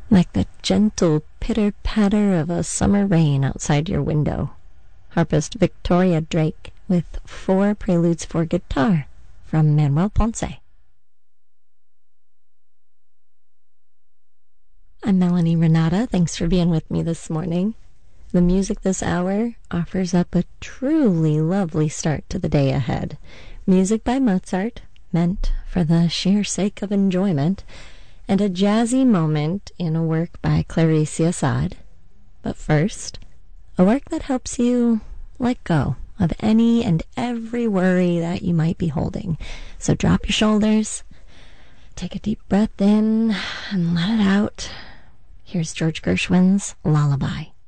like the gentle pitter-patter of a summer rain outside your window. Harpist Victoria Drake with 4 Preludes for Guitar from Manuel Ponce. I'm Melanie Renata. Thanks for being with me this morning. The music this hour offers up a truly lovely start to the day ahead. Music by Mozart, meant for the sheer sake of enjoyment, and a jazzy moment in a work by Clarice Assad. But first, a work that helps you let go of any and every worry that you might be holding. So drop your shoulders, take a deep breath in, and let it out. Here's George Gershwin's Lullaby.